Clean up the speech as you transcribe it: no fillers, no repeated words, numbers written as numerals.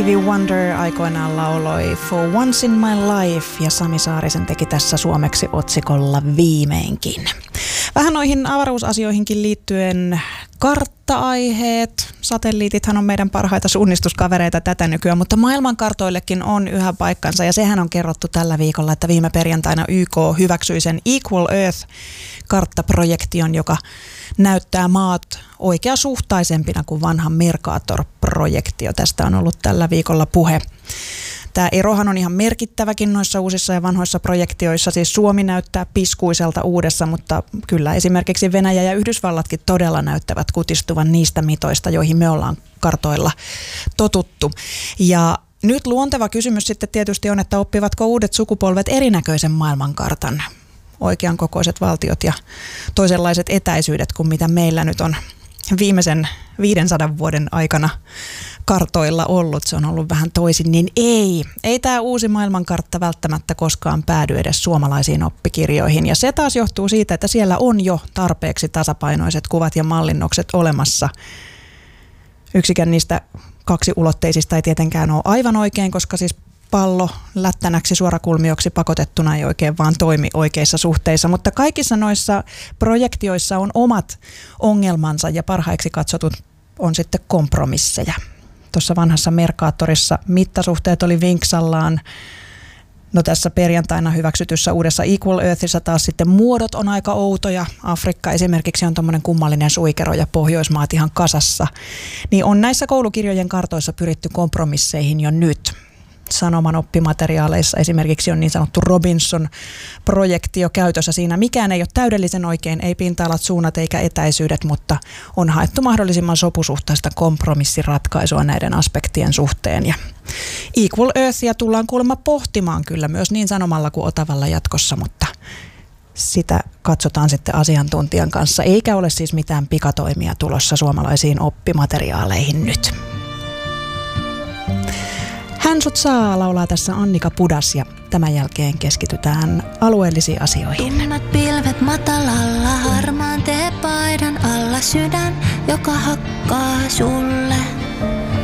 Stevie Wonder aikoinaan lauloi For Once in My Life ja Sami Saarisen teki tässä suomeksi otsikolla Viimeinkin. Vähän noihin avaruusasioihinkin liittyen kartta-aiheet. Satelliitithan on meidän parhaita suunnistuskavereita tätä nykyään, mutta maailmankartoillekin on yhä paikkansa ja sehän on kerrottu tällä viikolla, että viime perjantaina YK hyväksyi sen Equal Earth-karttaprojektion, joka näyttää maat oikeasuhtaisempina kuin vanha Mercator-projektio. Tästä on ollut tällä viikolla puhe. Tämä erohan on ihan merkittäväkin noissa uusissa ja vanhoissa projektioissa. Siis Suomi näyttää piskuiselta uudessa, mutta kyllä esimerkiksi Venäjä ja Yhdysvallatkin todella näyttävät kutistuvan niistä mitoista, joihin me ollaan kartoilla totuttu. Ja nyt luonteva kysymys sitten tietysti on, että oppivatko uudet sukupolvet erinäköisen maailmankartan, oikean kokoiset valtiot ja toisenlaiset etäisyydet kuin mitä meillä nyt on viimeisen 500 vuoden aikana kartoilla ollut. Se on ollut vähän toisin, niin ei tämä uusi maailmankartta välttämättä koskaan päädy edes suomalaisiin oppikirjoihin. Ja se taas johtuu siitä, että siellä on jo tarpeeksi tasapainoiset kuvat ja mallinnokset olemassa. Yksikään niistä kaksiulotteisista ei tietenkään ole aivan oikein, koska siis pallo lättänäksi suorakulmioksi pakotettuna ei oikein vaan toimi oikeissa suhteissa, mutta kaikissa noissa projektioissa on omat ongelmansa ja parhaiksi katsotut on sitten kompromisseja. Tuossa vanhassa Mercatorissa mittasuhteet oli vinksallaan. No tässä perjantaina hyväksytyssä uudessa Equal Earthissa taas sitten muodot on aika outoja. Afrikka esimerkiksi on tommoinen kummallinen suikero ja Pohjoismaat ihan kasassa. Niin on näissä koulukirjojen kartoissa pyritty kompromisseihin jo nyt. Sanoman oppimateriaaleissa esimerkiksi on niin sanottu Robinson-projektio käytössä. Siinä mikään ei ole täydellisen oikein, ei pinta-alat, suunnat eikä etäisyydet, mutta on haettu mahdollisimman sopusuhtaista kompromissiratkaisua näiden aspektien suhteen. Ja Equal Earthia tullaan kuulemma pohtimaan kyllä myös niin Sanomalla kuin Otavalla jatkossa, mutta sitä katsotaan sitten asiantuntijan kanssa, eikä ole siis mitään pikatoimia tulossa suomalaisiin oppimateriaaleihin nyt. Hän sut saa laulaa tässä Annika Pudas ja tämän jälkeen keskitytään alueellisiin asioihin. Tummat pilvet matalalla, harmaan teepaidan alla sydän, joka hakkaa sulle.